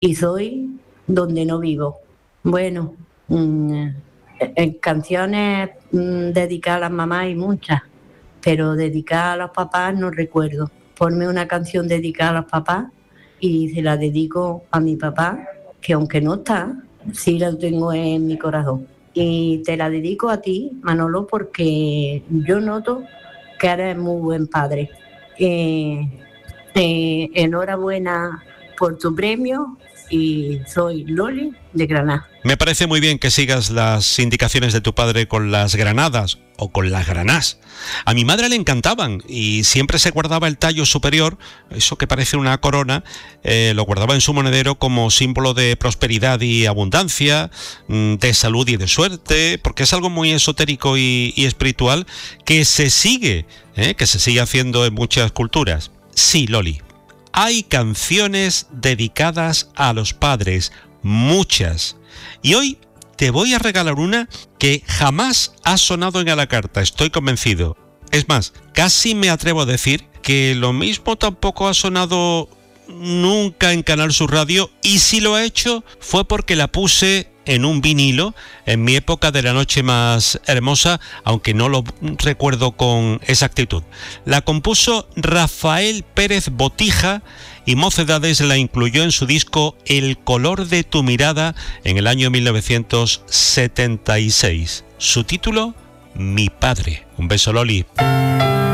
y soy donde no vivo. Bueno, en canciones dedicadas a las mamás hay muchas, pero dedicadas a los papás no recuerdo. Ponme una canción dedicada a los papás y se la dedico a mi papá, que aunque no está, sí la tengo en mi corazón. Y te la dedico a ti, Manolo, porque yo noto que eres muy buen padre. Enhorabuena por tu premio y soy Loli de Granada. Me parece muy bien que sigas las indicaciones de tu padre con las granadas o con las granás. A mi madre le encantaban y siempre se guardaba el tallo superior, eso que parece una corona, lo guardaba en su monedero como símbolo de prosperidad y abundancia, de salud y de suerte, porque es algo muy esotérico y espiritual que se sigue haciendo en muchas culturas. Sí, Loli, hay canciones dedicadas a los padres, muchas. Y hoy te voy a regalar una que jamás ha sonado en A la Carta, estoy convencido. Es más, casi me atrevo a decir que lo mismo tampoco ha sonado nunca en Canal Sur Radio, y si lo ha hecho fue porque la puse en un vinilo en mi época de la noche más hermosa, aunque no lo recuerdo con exactitud. La compuso Rafael Pérez Botija y Mocedades la incluyó en su disco El color de tu mirada en el año 1976. Su título, Mi padre. Un beso, Loli.